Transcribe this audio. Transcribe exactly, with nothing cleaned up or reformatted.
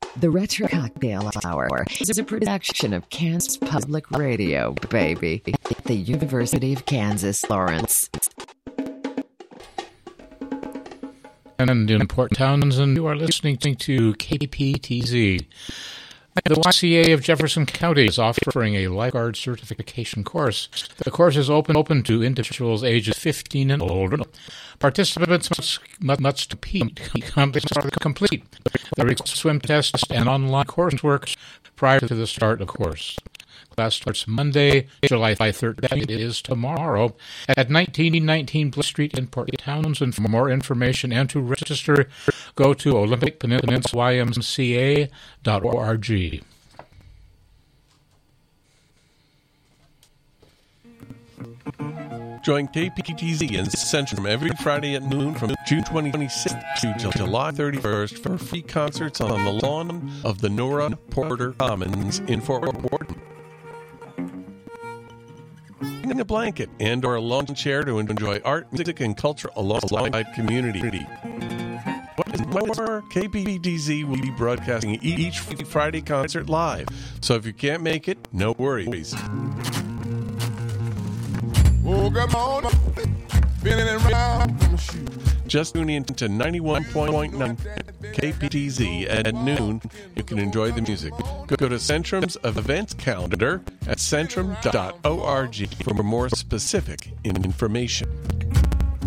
The Retro Cocktail Hour is a production of Kansas Public Radio, baby. The University of Kansas, Lawrence. And in Port Townsend, you are listening to K P T Z. The Y C A of Jefferson County is offering a lifeguard certification course. The course is open open to individuals ages fifteen and older. Participants must, must complete the required swim test and online coursework prior to the start of the course. Class starts Monday, July thirteenth. It is tomorrow at nineteen nineteen Bliss Street in Port Townsend. For more information and to register, go to Olympic Peninsula Y M C A dot org. Join K P T Z in Centrum every Friday at noon from June twenty-sixth to July thirty-first for free concerts on the lawn of the Nora Porter Commons in Fort Worth. Bring a blanket and or a lawn chair to enjoy art, music, and culture alongside community. What is more, K P T Z will be broadcasting each Friday concert live, so if you can't make it, no worries. Oh, come on, spinning around. Just tune in to ninety-one point nine K P T Z at noon. You can enjoy the music. Go to Centrum's events calendar at centrum dot org for more specific information.